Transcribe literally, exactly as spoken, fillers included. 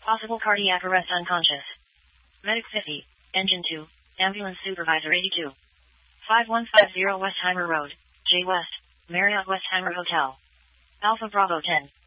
Possible cardiac arrest unconscious. Medic fifty, Engine two, Ambulance Supervisor eighty-two. five one five zero Westheimer Road, J West, Marriott Westheimer Hotel. Alpha Bravo ten.